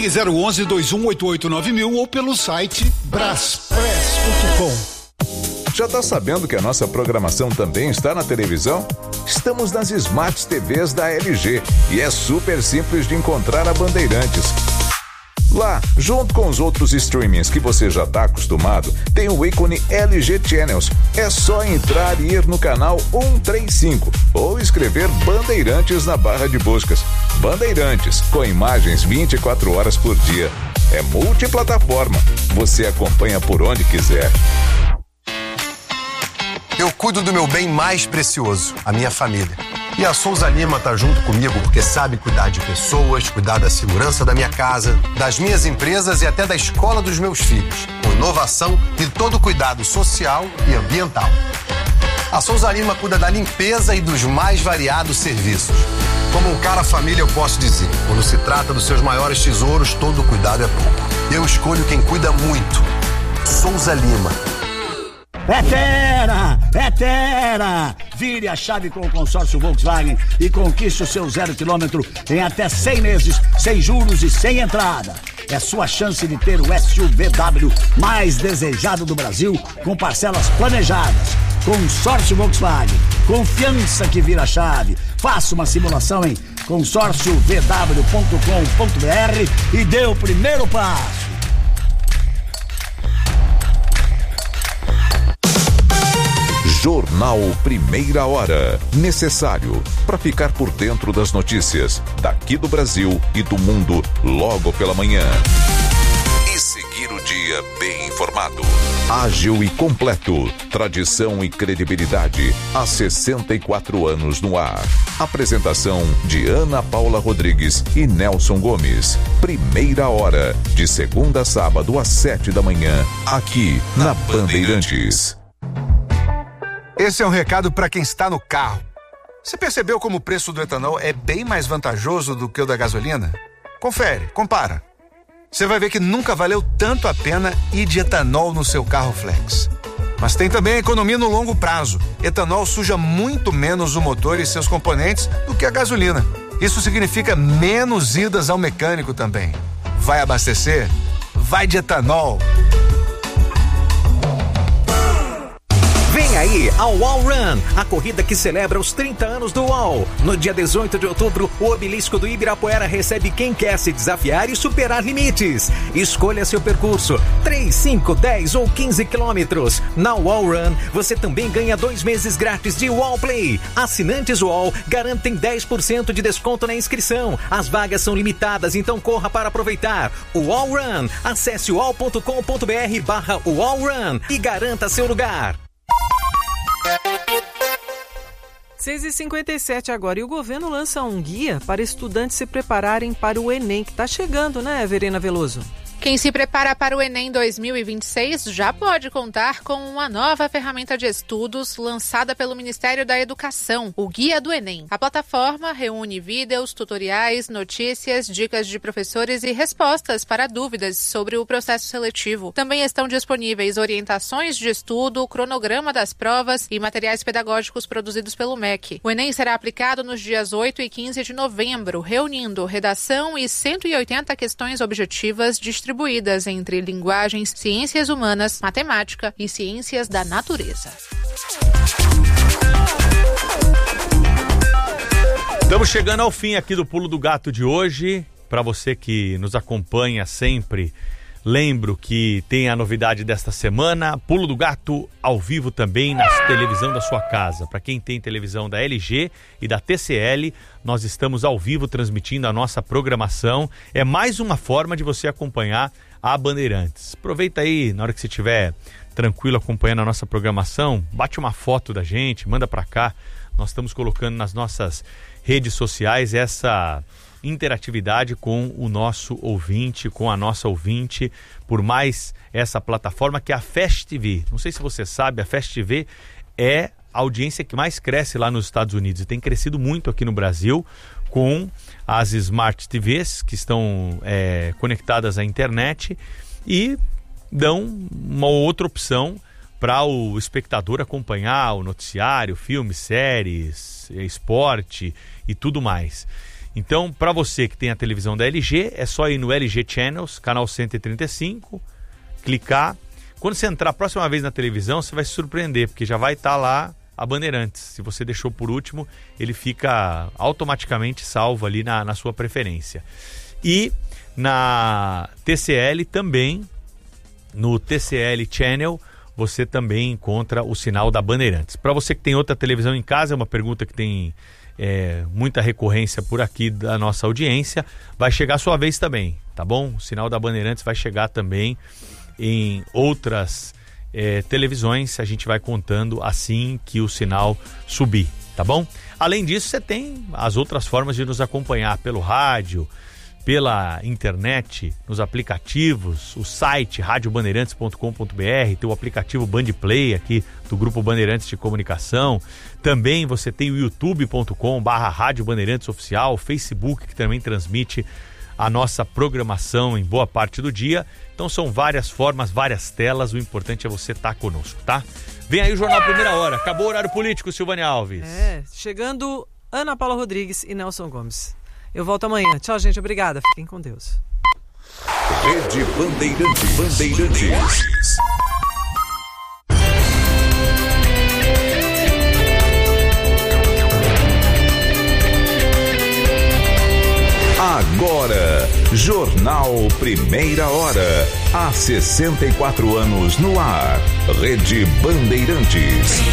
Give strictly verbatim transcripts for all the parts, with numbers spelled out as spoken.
Ligue zero onze, dois um oito oito, nove mil ou pelo site braspress ponto com. Já tá sabendo que a nossa programação também está na televisão? Estamos nas Smart T Vs da L G e é super simples de encontrar a Bandeirantes. Lá, junto com os outros streamings que você já está acostumado, tem o ícone L G Channels. É só entrar e ir no canal cento e trinta e cinco ou escrever Bandeirantes na barra de buscas. Bandeirantes, com imagens vinte e quatro horas por dia. É multiplataforma. Você acompanha por onde quiser. Eu cuido do meu bem mais precioso, a minha família. E a Souza Lima tá junto comigo porque sabe cuidar de pessoas, cuidar da segurança da minha casa, das minhas empresas e até da escola dos meus filhos, com inovação e todo o cuidado social e ambiental. A Souza Lima cuida da limpeza e dos mais variados serviços. Como um cara família eu posso dizer, quando se trata dos seus maiores tesouros, todo cuidado é pouco. Eu escolho quem cuida muito. Souza Lima. É Terra! É Terra! Vire a chave com o consórcio Volkswagen e conquiste o seu zero quilômetro em até cem meses, sem juros e sem entrada. É sua chance de ter o S U V W mais desejado do Brasil, com parcelas planejadas. Consórcio Volkswagen. Confiança que vira chave. Faça uma simulação em consórcio v w ponto com ponto b r e dê o primeiro passo. Jornal Primeira Hora. Necessário para ficar por dentro das notícias daqui do Brasil e do mundo logo pela manhã. E seguir o dia bem informado. Ágil e completo. Tradição e credibilidade. Há sessenta e quatro anos no ar. Apresentação de Ana Paula Rodrigues e Nelson Gomes. Primeira Hora. De segunda a sábado às sete da manhã. Aqui na Bandeirantes. Esse é um recado para quem está no carro. Você percebeu como o preço do etanol é bem mais vantajoso do que o da gasolina? Confere, compara. Você vai ver que nunca valeu tanto a pena ir de etanol no seu carro flex. Mas tem também a economia no longo prazo. Etanol suja muito menos o motor e seus componentes do que a gasolina. Isso significa menos idas ao mecânico também. Vai abastecer? Vai de etanol. Vem aí a Wall Run, a corrida que celebra os trinta anos do Wall. No dia dezoito de outubro, o obelisco do Ibirapuera recebe quem quer se desafiar e superar limites. Escolha seu percurso, três, cinco, dez ou quinze quilômetros. Na Wall Run, você também ganha dois meses grátis de Wall Play. Assinantes Wall garantem dez por cento de desconto na inscrição. As vagas são limitadas, então corra para aproveitar. O Wall Run, acesse wall ponto com ponto b r barra Wall Run e garanta seu lugar. seis e cinquenta e sete agora, e o governo lança um guia para estudantes se prepararem para o Enem, que está chegando, né, Verena Veloso? Quem se prepara para o Enem dois mil e vinte e seis já pode contar com uma nova ferramenta de estudos lançada pelo Ministério da Educação, o Guia do Enem. A plataforma reúne vídeos, tutoriais, notícias, dicas de professores e respostas para dúvidas sobre o processo seletivo. Também estão disponíveis orientações de estudo, cronograma das provas e materiais pedagógicos produzidos pelo M E C. O Enem será aplicado nos dias oito e quinze de novembro, reunindo redação e cento e oitenta questões objetivas distribuídas distribuídas entre linguagens, ciências humanas, matemática e ciências da natureza. Estamos chegando ao fim aqui do Pulo do Gato de hoje. Para você que nos acompanha sempre, lembro que tem a novidade desta semana, Pulo do Gato ao vivo também na televisão da sua casa. Para quem tem televisão da L G e da T C L, nós estamos ao vivo transmitindo a nossa programação. É mais uma forma de você acompanhar a Bandeirantes. Aproveita aí, na hora que você estiver tranquilo acompanhando a nossa programação, bate uma foto da gente, manda para cá. Nós estamos colocando nas nossas redes sociais essa interatividade com o nosso ouvinte, com a nossa ouvinte, por mais essa plataforma que é a Fast T V. Não sei se você sabe, a Fast T V é a audiência que mais cresce lá nos Estados Unidos e tem crescido muito aqui no Brasil com as Smart T Vs que estão é, conectadas à internet e dão uma outra opção para o espectador acompanhar o noticiário, filmes, séries, esporte e tudo mais. Então, para você que tem a televisão da L G, é só ir no L G Channels, canal cento e trinta e cinco, clicar. Quando você entrar a próxima vez na televisão, você vai se surpreender, porque já vai estar lá a Bandeirantes. Se você deixou por último, ele fica automaticamente salvo ali na, na sua preferência. E na T C L também, no T C L Channel, você também encontra o sinal da Bandeirantes. Para você que tem outra televisão em casa, é uma pergunta que tem é, muita recorrência por aqui da nossa audiência, vai chegar a sua vez também, tá bom? O sinal da Bandeirantes vai chegar também em outras é, televisões, a gente vai contando assim que o sinal subir, tá bom? Além disso, você tem as outras formas de nos acompanhar pelo rádio, pela internet, nos aplicativos, o site rádio bandeirantes ponto com ponto b r, tem o aplicativo Bandplay aqui do Grupo Bandeirantes de Comunicação. Também você tem o youtube ponto com barra Rádio Bandeirantes Oficial, o Facebook, que também transmite a nossa programação em boa parte do dia. Então são várias formas, várias telas, o importante é você estar conosco, tá? Vem aí o Jornal Primeira Hora, acabou o horário político, Silvânia Alves. É, chegando Ana Paula Rodrigues e Nelson Gomes. Eu volto amanhã. Tchau, gente. Obrigada. Fiquem com Deus. Rede Bandeirantes. Bandeirantes. Agora, Jornal Primeira Hora. Há sessenta e quatro anos no ar. Rede Bandeirantes.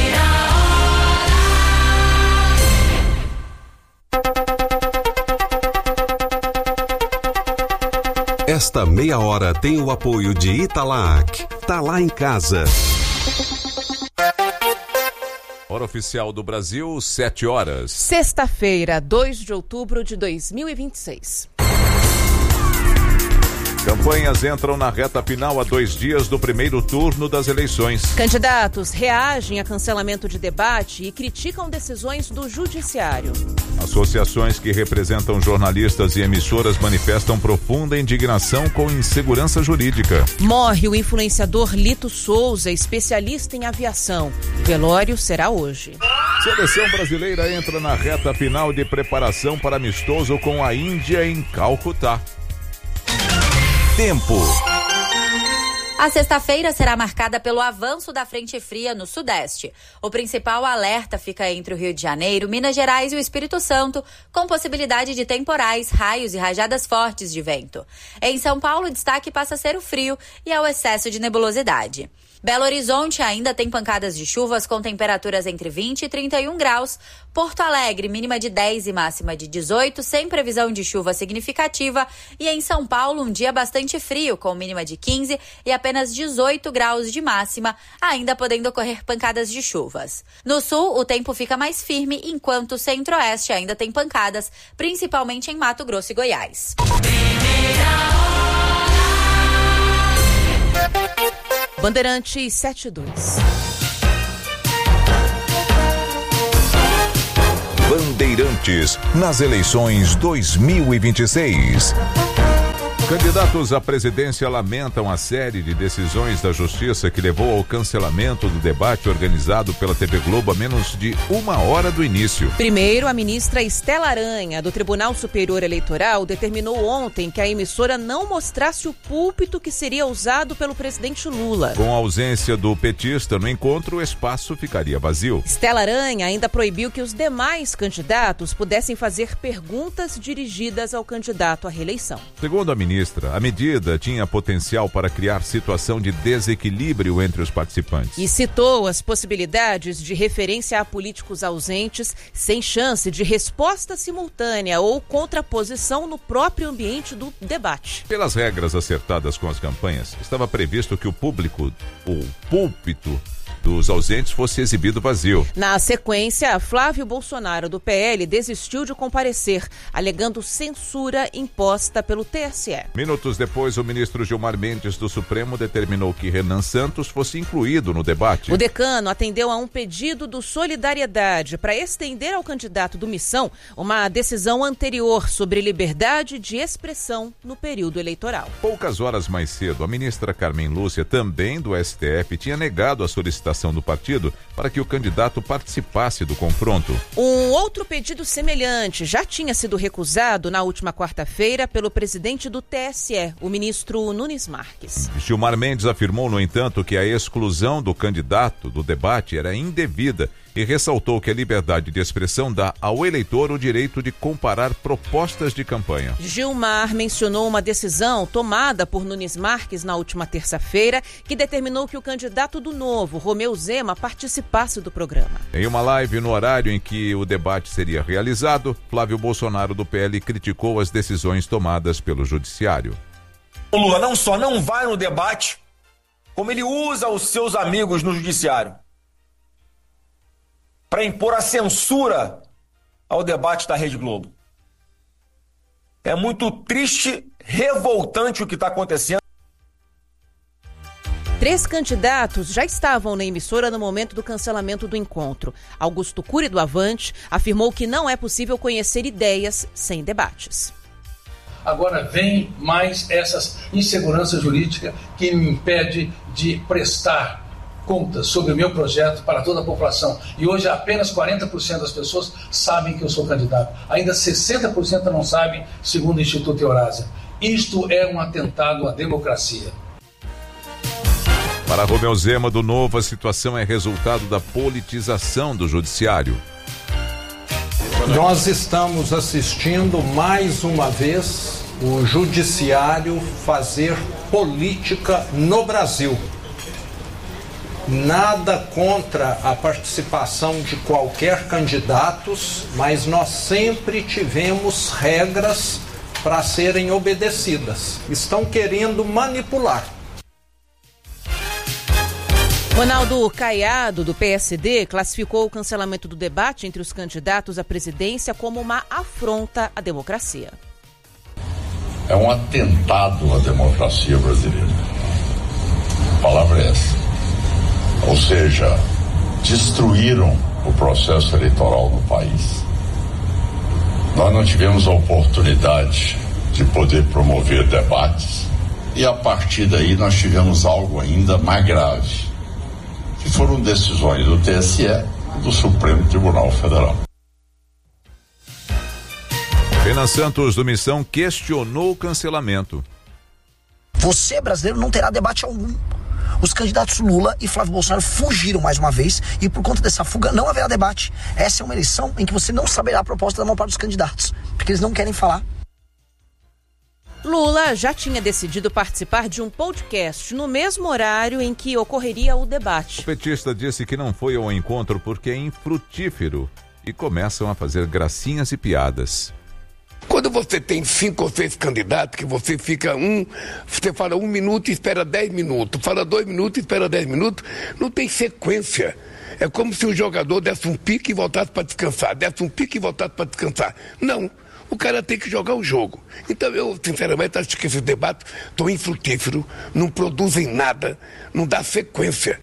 Esta meia hora tem o apoio de Italac. Tá lá em casa. Hora oficial do Brasil, sete horas. Sexta-feira, dois de outubro de dois mil e vinte e seis. Campanhas entram na reta final a dois dias do primeiro turno das eleições. Candidatos reagem a cancelamento de debate e criticam decisões do judiciário. Associações que representam jornalistas e emissoras manifestam profunda indignação com insegurança jurídica. Morre o influenciador Lito Souza, especialista em aviação. Velório será hoje. Seleção brasileira entra na reta final de preparação para amistoso com a Índia em Calcutá. Tempo. A sexta-feira será marcada pelo avanço da frente fria no sudeste. O principal alerta fica entre o Rio de Janeiro, Minas Gerais e o Espírito Santo, com possibilidade de temporais, raios e rajadas fortes de vento. Em São Paulo, o destaque passa a ser o frio e ao excesso de nebulosidade. Belo Horizonte ainda tem pancadas de chuvas com temperaturas entre vinte e trinta e um graus. Porto Alegre, mínima de dez e máxima de dezoito, sem previsão de chuva significativa. E em São Paulo, um dia bastante frio, com mínima de quinze e apenas dezoito graus de máxima, ainda podendo ocorrer pancadas de chuvas. No sul, o tempo fica mais firme, enquanto o centro-oeste ainda tem pancadas, principalmente em Mato Grosso e Goiás. Bandeirantes setenta e dois. Bandeirantes nas eleições dois mil e vinte e seis. Candidatos à presidência lamentam a série de decisões da Justiça que levou ao cancelamento do debate organizado pela T V Globo a menos de uma hora do início. Primeiro, a ministra Estela Aranha, do Tribunal Superior Eleitoral, determinou ontem que a emissora não mostrasse o púlpito que seria usado pelo presidente Lula. Com a ausência do petista no encontro, o espaço ficaria vazio. Estela Aranha ainda proibiu que os demais candidatos pudessem fazer perguntas dirigidas ao candidato à reeleição. Segundo a ministra, a medida tinha potencial para criar situação de desequilíbrio entre os participantes. E citou as possibilidades de referência a políticos ausentes, sem chance de resposta simultânea ou contraposição no próprio ambiente do debate. Pelas regras acertadas com as campanhas, estava previsto que o público, o púlpito dos ausentes, fosse exibido vazio. Na sequência, Flávio Bolsonaro, do P L, desistiu de comparecer, alegando censura imposta pelo T S E. Minutos depois, o ministro Gilmar Mendes, do Supremo, determinou que Renan Santos fosse incluído no debate. O decano atendeu a um pedido do Solidariedade para estender ao candidato do Missão uma decisão anterior sobre liberdade de expressão no período eleitoral. Poucas horas mais cedo, a ministra Carmen Lúcia, também do S T F, tinha negado a solicitação orientação do partido para que o candidato participasse do confronto. Um outro pedido semelhante já tinha sido recusado na última quarta-feira pelo presidente do T S E, o ministro Nunes Marques. Gilmar Mendes afirmou, no entanto, que a exclusão do candidato do debate era indevida e ressaltou que a liberdade de expressão dá ao eleitor o direito de comparar propostas de campanha. Gilmar mencionou uma decisão tomada por Nunes Marques na última terça-feira que determinou que o candidato do Novo, Romeu Zema, participasse do programa. Em uma live no horário em que o debate seria realizado, Flávio Bolsonaro do P L criticou as decisões tomadas pelo judiciário. O Lula não só não vai no debate, como ele usa os seus amigos no judiciário para impor a censura ao debate da Rede Globo. É muito triste, revoltante o que está acontecendo. Três candidatos já estavam na emissora no momento do cancelamento do encontro. Augusto Cury, do Avante, afirmou que não é possível conhecer ideias sem debates. Agora vem mais essas inseguranças jurídicas que me impede de prestar contas sobre o meu projeto para toda a população. E hoje apenas quarenta por cento das pessoas sabem que eu sou candidato. Ainda sessenta por cento não sabem, segundo o Instituto Eurásia. Isto é um atentado à democracia. Para Romeu Zema do Novo, a situação é resultado da politização do judiciário. Nós estamos assistindo mais uma vez o judiciário fazer política no Brasil. Nada contra a participação de qualquer candidato, mas nós sempre tivemos regras para serem obedecidas. Estão querendo manipular. Ronaldo Caiado, do P S D, classificou o cancelamento do debate entre os candidatos à presidência como uma afronta à democracia. É um atentado à democracia brasileira. A palavra é essa. Ou seja, destruíram o processo eleitoral no país. Nós não tivemos a oportunidade de poder promover debates e a partir daí nós tivemos algo ainda mais grave, que foram decisões do T S E e do Supremo Tribunal Federal. Renan Santos, do Missão, questionou o cancelamento. Você, brasileiro, não terá debate algum. Os candidatos Lula e Flávio Bolsonaro fugiram mais uma vez e por conta dessa fuga não haverá debate. Essa é uma eleição em que você não saberá a proposta da maior parte dos candidatos, porque eles não querem falar. Lula já tinha decidido participar de um podcast no mesmo horário em que ocorreria o debate. O petista disse que não foi ao encontro porque é infrutífero e começam a fazer gracinhas e piadas. Quando você tem cinco ou seis candidatos, que você fica um, você fala um minuto e espera dez minutos, fala dois minutos e espera dez minutos, não tem sequência. É como se o jogador desse um pique e voltasse para descansar, desse um pique e voltasse para descansar. Não, o cara tem que jogar o jogo. Então eu, sinceramente, acho que esse debate tão infrutífero, não produzem nada, não dá sequência.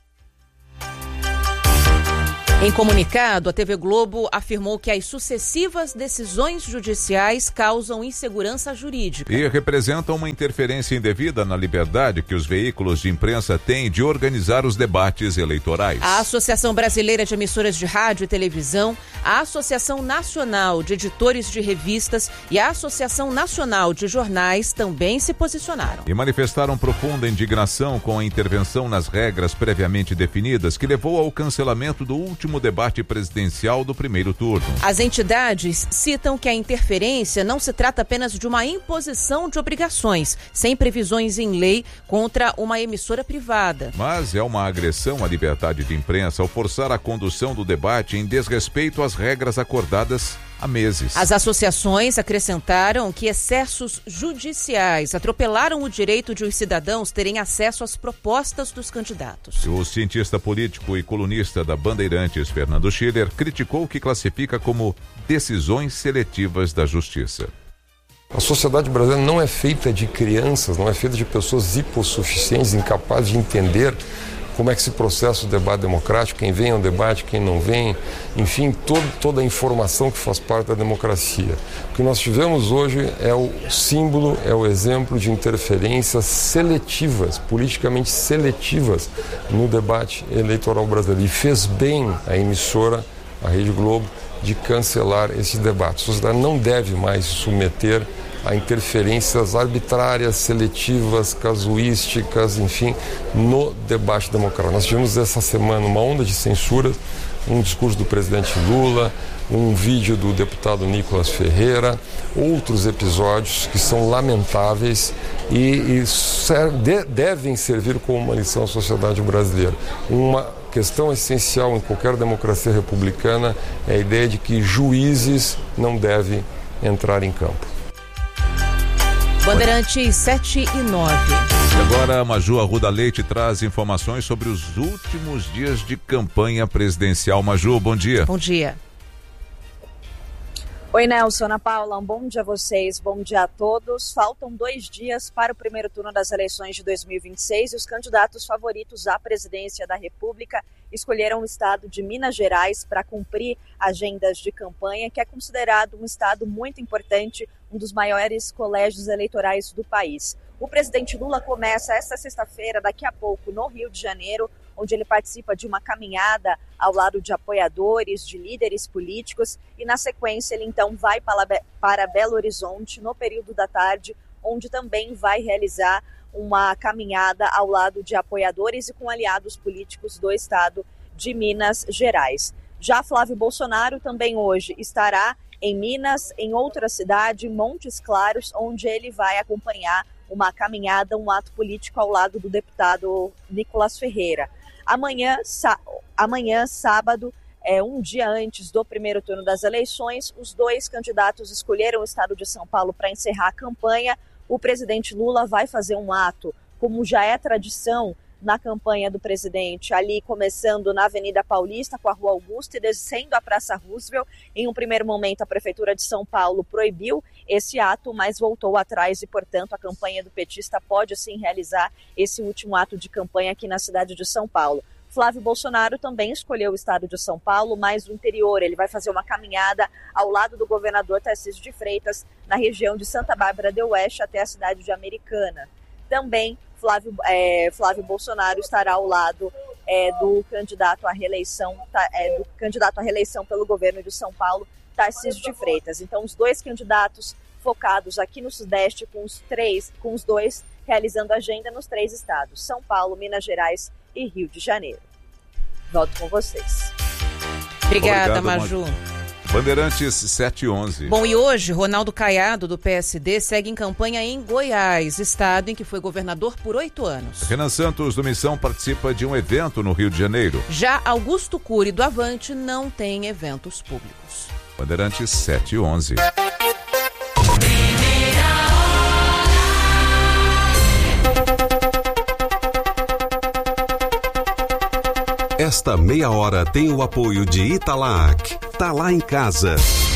Em comunicado, a T V Globo afirmou que as sucessivas decisões judiciais causam insegurança jurídica. E representam uma interferência indevida na liberdade que os veículos de imprensa têm de organizar os debates eleitorais. A Associação Brasileira de Emissoras de Rádio e Televisão, a Associação Nacional de Editores de Revistas e a Associação Nacional de Jornais também se posicionaram. E manifestaram profunda indignação com a intervenção nas regras previamente definidas que levou ao cancelamento do último debate presidencial do primeiro turno. As entidades citam que a interferência não se trata apenas de uma imposição de obrigações, sem previsões em lei, contra uma emissora privada. Mas é uma agressão à liberdade de imprensa ao forçar a condução do debate em desrespeito às regras acordadas há meses. As associações acrescentaram que excessos judiciais atropelaram o direito de os cidadãos terem acesso às propostas dos candidatos. O cientista político e colunista da Bandeirantes, Fernando Schiller, criticou o que classifica como decisões seletivas da justiça. A sociedade brasileira não é feita de crianças, não é feita de pessoas hipossuficientes, incapazes de entender como é que se processa o debate democrático, quem vem ao debate, quem não vem, enfim, todo, toda a informação que faz parte da democracia. O que nós tivemos hoje é o símbolo, é o exemplo de interferências seletivas, politicamente seletivas no debate eleitoral brasileiro. E fez bem a emissora, a Rede Globo, de cancelar esse debate. A sociedade não deve mais se submeter a interferências arbitrárias, seletivas, casuísticas, enfim, no debate democrático. Nós tivemos essa semana uma onda de censura, um discurso do presidente Lula, um vídeo do deputado Nicolas Ferreira, outros episódios que são lamentáveis e, e ser, de, devem servir como uma lição à sociedade brasileira. Uma questão essencial em qualquer democracia republicana é a ideia de que juízes não devem entrar em campo. Bandeirantes sete e nove. E agora a Maju Arruda Leite traz informações sobre os últimos dias de campanha presidencial. Maju, bom dia. Bom dia. Oi, Nelson, Ana Paula, um bom dia a vocês, bom dia a todos. Faltam dois dias para o primeiro turno das eleições de dois mil e vinte e seis e os candidatos favoritos à presidência da República escolheram o estado de Minas Gerais para cumprir agendas de campanha, que é considerado um estado muito importante, um dos maiores colégios eleitorais do país. O presidente Lula começa esta sexta-feira, daqui a pouco, no Rio de Janeiro, onde ele participa de uma caminhada ao lado de apoiadores, de líderes políticos, e na sequência ele então vai para Belo Horizonte no período da tarde, onde também vai realizar uma caminhada ao lado de apoiadores e com aliados políticos do estado de Minas Gerais. Já Flávio Bolsonaro também hoje estará em Minas, em outra cidade, Montes Claros, onde ele vai acompanhar uma caminhada, um ato político ao lado do deputado Nicolas Ferreira. Amanhã, sá, amanhã sábado, é, um dia antes do primeiro turno das eleições, os dois candidatos escolheram o estado de São Paulo para encerrar a campanha. O presidente Lula vai fazer um ato, como já é tradição na campanha do presidente, ali começando na Avenida Paulista com a Rua Augusta e descendo a Praça Roosevelt. Em um primeiro momento, a Prefeitura de São Paulo proibiu esse ato, mas voltou atrás e, portanto, a campanha do petista pode sim realizar esse último ato de campanha aqui na cidade de São Paulo. Flávio Bolsonaro também escolheu o estado de São Paulo, mas no interior. Ele vai fazer uma caminhada ao lado do governador Tarcísio de Freitas, na região de Santa Bárbara do Oeste até a cidade de Americana. Também Flávio, é, Flávio Bolsonaro estará ao lado é, do candidato à reeleição, tá, é, do candidato à reeleição pelo governo de São Paulo, Tarcísio de Freitas. Então, os dois candidatos focados aqui no Sudeste, com os três, com os dois realizando agenda nos três estados: São Paulo, Minas Gerais e Rio de Janeiro. Volto com vocês. Obrigada, Obrigado, Maju. Bandeirantes sete e onze. Bom, e hoje, Ronaldo Caiado, do P S D, segue em campanha em Goiás, estado em que foi governador por oito anos. Renan Santos, do Missão, participa de um evento no Rio de Janeiro. Já Augusto Cury, do Avante, não tem eventos públicos. Bandeirantes sete e onze. Esta meia hora tem o apoio de Italac. Tá lá em casa.